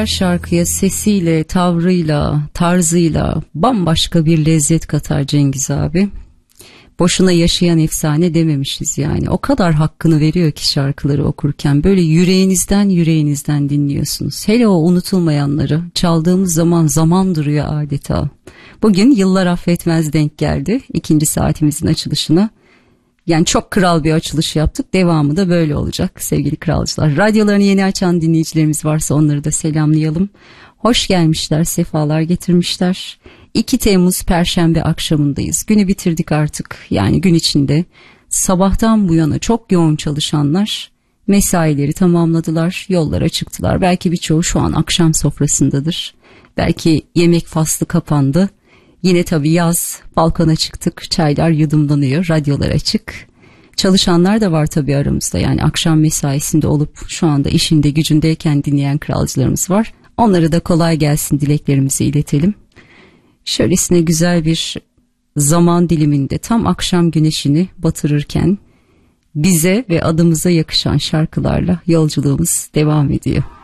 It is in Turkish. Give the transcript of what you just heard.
Şarkıya sesiyle, tavrıyla, tarzıyla bambaşka bir lezzet katar Cengiz abi. Boşuna yaşayan efsane dememişiz yani. O kadar hakkını veriyor ki şarkıları okurken böyle yüreğinizden dinliyorsunuz. Hele o unutulmayanları çaldığımız zaman duruyor adeta. Bugün Yıllar Affetmez denk geldi 2. saatimizin açılışına. Yani çok kral bir açılış yaptık. Devamı da böyle olacak sevgili kralcılar. Radyolarını yeni açan dinleyicilerimiz varsa onları da selamlayalım. Hoş gelmişler, sefalar getirmişler. 2 Temmuz Perşembe akşamındayız. Günü bitirdik artık. Yani gün içinde sabahtan bu yana çok yoğun çalışanlar mesaileri tamamladılar, yollara çıktılar. Belki birçoğu şu an akşam sofrasındadır. Belki yemek faslı kapandı. Yine tabii yaz, balkona çıktık, çaylar yudumlanıyor, radyolar açık. Çalışanlar da var tabii aramızda, yani akşam mesaisinde olup şu anda işinde gücündeyken dinleyen kralcılarımız var. Onlara da kolay gelsin dileklerimizi iletelim. Şöylesine güzel bir zaman diliminde tam akşam güneşini batırırken bize ve adımıza yakışan şarkılarla yolculuğumuz devam ediyor.